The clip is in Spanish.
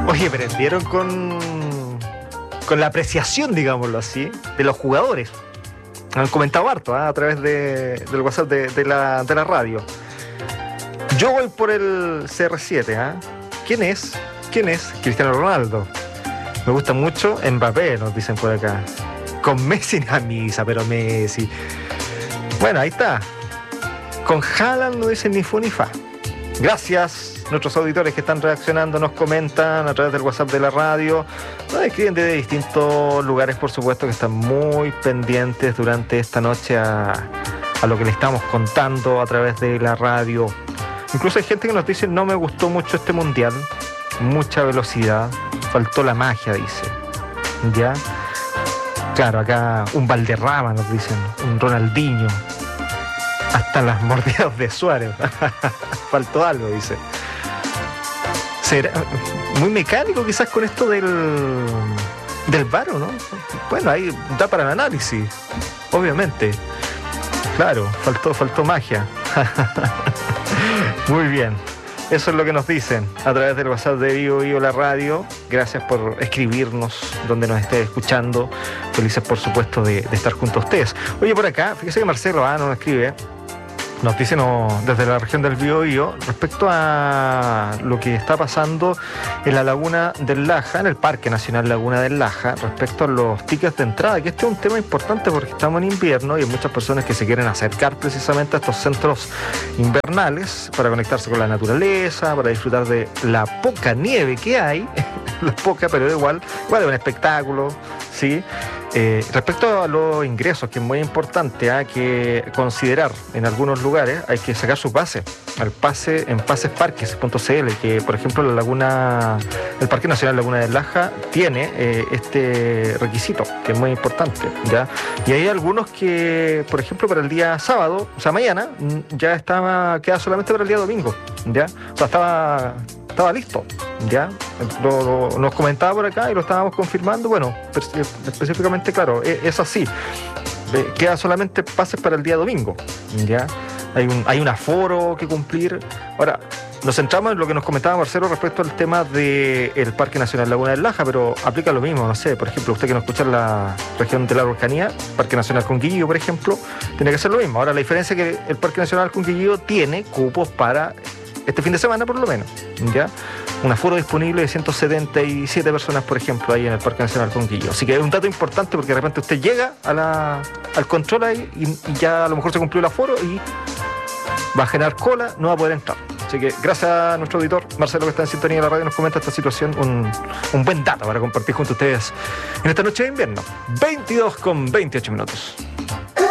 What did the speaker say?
Oye, prendieron con la apreciación, digámoslo así, de los jugadores. Han comentado harto a través del WhatsApp de la radio. Yo voy por el CR7. ¿Quién es? Cristiano Ronaldo. Me gusta mucho Mbappé, nos dicen por acá. Con Messi a misa, pero Messi. Bueno, ahí está. Con Haaland no dicen ni fu ni fa. Gracias. Nuestros auditores que están reaccionando nos comentan a través del WhatsApp de la radio, nos escriben de distintos lugares, por supuesto, que están muy pendientes durante esta noche a lo que le estamos contando a través de la radio. Incluso hay gente que nos dice: no me gustó mucho este mundial, mucha velocidad, faltó la magia, dice. ¿Ya? Claro, acá un Valderrama nos dicen, un Ronaldinho, hasta las mordidas de Suárez. Faltó algo, dice. ¿Será muy mecánico quizás con esto del VAR, no? Bueno, ahí da para el análisis, obviamente. Claro, faltó magia. Muy bien. Eso es lo que nos dicen a través del WhatsApp de Vivo la radio. Gracias por escribirnos donde nos esté escuchando. Felices, por supuesto, de estar junto a ustedes. Oye, por acá, fíjese que Marcelo nos escribe. Nos dicen desde la región del Biobío respecto a lo que está pasando en la Laguna del Laja, en el Parque Nacional Laguna del Laja, respecto a los tickets de entrada, que este es un tema importante porque estamos en invierno y hay muchas personas que se quieren acercar precisamente a estos centros invernales para conectarse con la naturaleza, para disfrutar de la poca nieve que hay, la poca, pero igual es un espectáculo, ¿sí? Respecto a los ingresos, que es muy importante, hay que considerar en algunos lugares, hay que sacar su pase, al pase en pasesparques.cl, que por ejemplo el Parque Nacional Laguna del Laja tiene este requisito, que es muy importante, ¿ya? Y hay algunos que, por ejemplo, para el día sábado, o sea, mañana, ya queda solamente para el día domingo, ¿ya? O sea, estaba listo, ¿ya? Nos comentaba por acá y lo estábamos confirmando. Bueno, específicamente, claro, es así. Queda solamente pases para el día domingo, ¿ya? Hay un aforo que cumplir. Ahora, nos centramos en lo que nos comentaba Marcelo respecto al tema del Parque Nacional Laguna del Laja, pero aplica lo mismo, no sé, por ejemplo, usted que nos escucha en la región de la Araucanía, Parque Nacional Conquillío, por ejemplo, tiene que ser lo mismo. Ahora, la diferencia es que el Parque Nacional Conquillío tiene cupos para este fin de semana, por lo menos, ¿ya? Un aforo disponible de 177 personas, por ejemplo, ahí en el Parque Nacional Conquillío. Así que es un dato importante porque de repente usted llega al control ahí y ya a lo mejor se cumplió el aforo y va a generar cola, no va a poder entrar. Así que gracias a nuestro auditor Marcelo, que está en sintonía de la radio, nos comenta esta situación, un buen dato para compartir junto a ustedes en esta noche de invierno. 22:28 minutos.